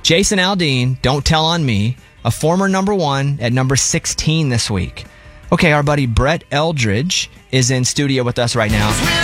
Jason Aldean, Don't Tell on Me, a former number 1 at number 16 this week. Okay, our buddy Brett Eldridge is in studio with us right now.